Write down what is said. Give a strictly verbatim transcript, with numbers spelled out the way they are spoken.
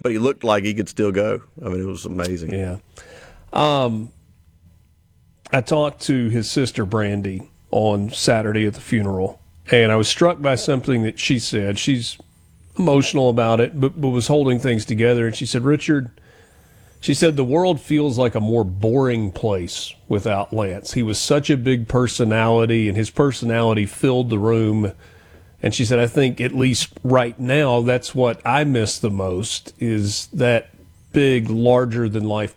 but he looked like he could still go. I mean, it was amazing. Yeah. Um, I talked to his sister, Brandy, on Saturday at the funeral, and I was struck by something that she said. She's emotional about it, but, but was holding things together. And she said, Richard, she said, the world feels like a more boring place without Lance. He was such a big personality, and his personality filled the room. And she said, I think at least right now, that's what I miss the most, is that big, larger-than-life